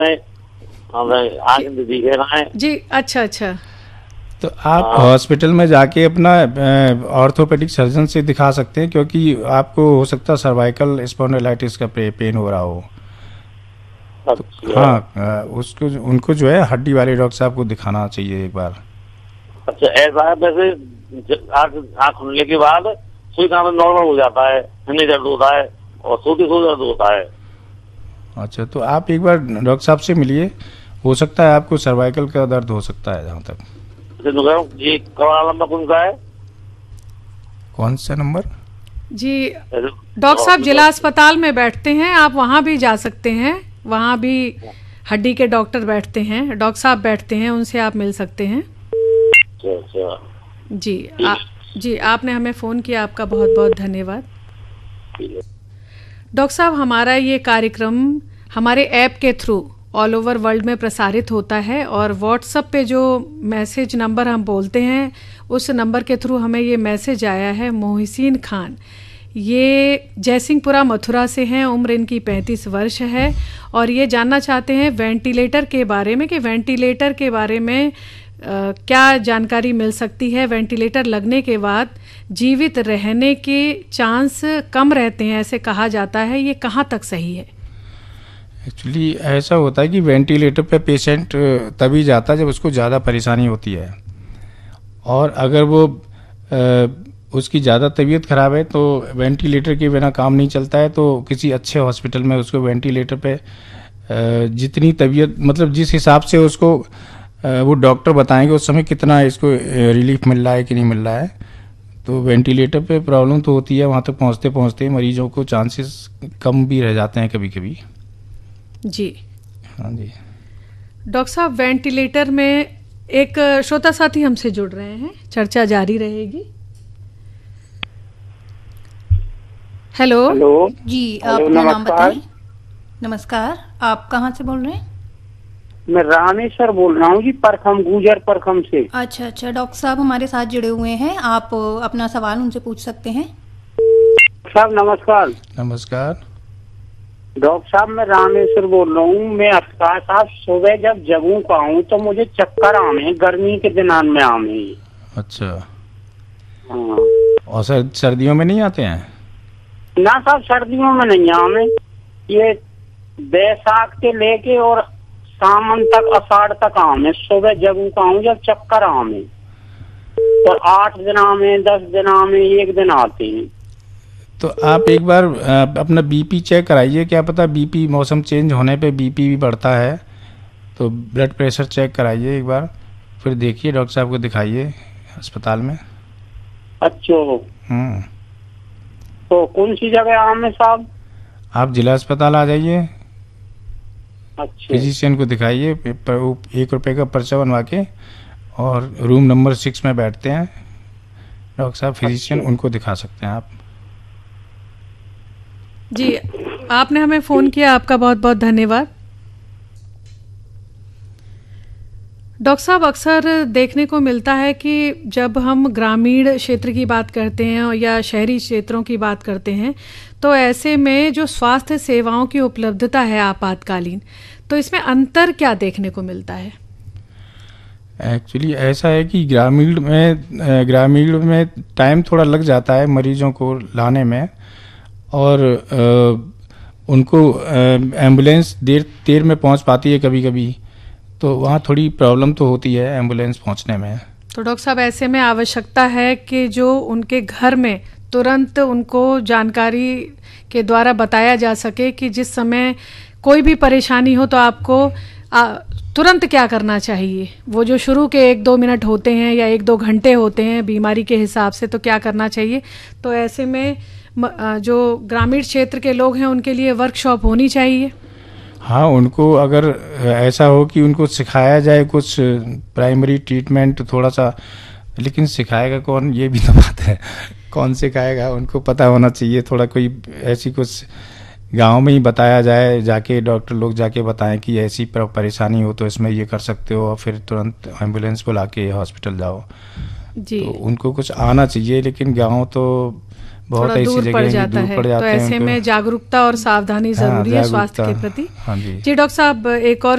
हमें आगे दिखे रहा है जी। अच्छा अच्छा। तो आप हॉस्पिटल में जाके अपना ऑर्थोपेडिक सर्जन से दिखा सकते हैं, क्योंकि आपको हो सकता है सर्वाइकल स्पॉन्डिलाइटिस का पेन हो रहा हो। तो अच्छा हाँ, उसको उनको जो है हड्डी वाले डॉक्टर साहब को दिखाना चाहिए एक बार। अच्छा, ऐसा है वैसे आँख खुलने के बाद सुई खाना नॉर्मल हो जाता है, नहीं दर्द होता है और सोते सो दर्द होता है। अच्छा, तो आप एक बार डॉक्टर साहब से मिलिए, हो सकता है आपको सर्वाइकल का दर्द हो सकता है जहाँ तक। जी, कौन नंबर कौन सा है? कौन सा नंबर? जी, डॉक्टर साहब जिला अस्पताल में बैठते हैं, आप वहाँ भी जा सकते हैं। वहाँ भी हड्डी के डॉक्टर बैठते हैं, डॉक्टर साहब बैठते हैं, उनसे आप मिल सकते हैं। जी जी, आपने हमें फ़ोन किया, आपका बहुत बहुत धन्यवाद। डॉक्टर साहब, हमारा ये कार्यक्रम हमारे ऐप के थ्रू ऑल ओवर वर्ल्ड में प्रसारित होता है और व्हाट्सएप पे जो मैसेज नंबर हम बोलते हैं उस नंबर के थ्रू हमें ये मैसेज आया है। मोहसिन खान, ये जयसिंहपुरा मथुरा से हैं, उम्र इनकी 35 वर्ष है और ये जानना चाहते हैं वेंटिलेटर के बारे में कि वेंटिलेटर के बारे में क्या जानकारी मिल सकती है। वेंटिलेटर लगने के बाद जीवित रहने के चांस कम रहते हैं, ऐसे कहा जाता है, ये कहाँ तक सही है? एक्चुअली ऐसा होता है कि वेंटिलेटर पे पेशेंट तभी जाता है जब उसको ज़्यादा परेशानी होती है, और अगर वो उसकी ज़्यादा तबीयत ख़राब है तो वेंटिलेटर के बिना काम नहीं चलता है। तो किसी अच्छे हॉस्पिटल में उसको वेंटिलेटर पे जितनी तबीयत, मतलब जिस हिसाब से उसको वो डॉक्टर बताएंगे उस समय कितना इसको रिलीफ मिल रहा है कि नहीं मिल रहा है। तो वेंटिलेटर पे प्रॉब्लम तो होती है, वहाँ तक पहुँचते पहुँचते मरीजों को चांसेस कम भी रह जाते हैं कभी कभी। जी हाँ जी। डॉक्टर साहब, वेंटिलेटर में एक श्रोता साथी हमसे जुड़ रहे हैं, चर्चा जारी रहेगी। हेलो। हेलो जी, आप अपना नाम बताएं। नमस्कार, आप कहाँ से बोल रहे हैं? मैं रामेश्वर बोल रहा हूँ जी, परखम, गुजर परखम से। अच्छा अच्छा, डॉक्टर साहब हमारे साथ जुड़े हुए हैं, आप अपना सवाल उनसे पूछ सकते हैं। साहब नमस्कार। नमस्कार डॉक्टर साहब, मैं रामेश्वर बोल रहा हूँ। मैं अफतार साहब सुबह जब जगू का हूँ तो मुझे चक्कर आमे, गर्मी के दिनान में आमे। अच्छा। हाँ। और सर्दियों में नहीं आते हैं? ना साहब, सर्दियों में नहीं आमे। ये बैसाख से लेके और सावन तक, अषाढ़ तक आमे। सुबह जगू का हूँ जब चक्कर आमे, और 8 दिन आमे, 10 दिन आमे, 1 दिन आते हैं। तो आप एक बार अपना बीपी चेक कराइए, क्या पता बीपी मौसम चेंज होने पे बीपी भी बढ़ता है। तो ब्लड प्रेशर चेक कराइए एक बार, फिर देखिए डॉक्टर साहब को दिखाइए अस्पताल में। अच्छा। तो कौन सी जगह आमे साहब? आप जिला अस्पताल आ जाइए। अच्छा। फिजिशियन को दिखाइए, 1 रुपये का पर्चा बनवा के, और रूम नंबर 6 में बैठते हैं डॉक्टर साहब, फिजिशियन। अच्छा। उनको दिखा सकते हैं आप। जी, आपने हमें फ़ोन किया, आपका बहुत बहुत धन्यवाद। डॉक्टर साहब, अक्सर देखने को मिलता है कि जब हम ग्रामीण क्षेत्र की बात करते हैं या शहरी क्षेत्रों की बात करते हैं तो ऐसे में जो स्वास्थ्य सेवाओं की उपलब्धता है आपातकालीन, तो इसमें अंतर क्या देखने को मिलता है? एक्चुअली ऐसा है कि ग्रामीण में टाइम थोड़ा लग जाता है मरीजों को लाने में, और उनको एम्बुलेंस देर में पहुंच पाती है कभी कभी, तो वहाँ थोड़ी प्रॉब्लम तो होती है एम्बुलेंस पहुंचने में। तो डॉक्टर साहब, ऐसे में आवश्यकता है कि जो उनके घर में तुरंत उनको जानकारी के द्वारा बताया जा सके कि जिस समय कोई भी परेशानी हो तो आपको तुरंत क्या करना चाहिए। वो जो शुरू के 1-2 मिनट होते हैं या 1-2 घंटे होते हैं बीमारी के हिसाब से, तो क्या करना चाहिए? तो ऐसे में जो ग्रामीण क्षेत्र के लोग हैं उनके लिए वर्कशॉप होनी चाहिए। हाँ, उनको अगर ऐसा हो कि उनको सिखाया जाए कुछ प्राइमरी ट्रीटमेंट थोड़ा सा, लेकिन सिखाएगा कौन, ये भी तो बात है, कौन सिखाएगा? उनको पता होना चाहिए थोड़ा, कोई ऐसी कुछ गांव में ही बताया जाए, जाके डॉक्टर लोग जाके बताएं कि ऐसी परेशानी हो तो इसमें ये कर सकते हो, और फिर तुरंत एम्बुलेंस बुला के हॉस्पिटल जाओ। जी। तो उनको कुछ आना चाहिए, लेकिन गांव तो बहुत थोड़ा ऐसी दूर जगह पड़ हैं जो जाता दूर है, पड़ तो जाते हैं ऐसे उनको। में जागरूकता और सावधानी हाँ, जरूरी है स्वास्थ्य के जागरूकता। प्रति। हाँ जी। जी डॉक्टर साहब, एक और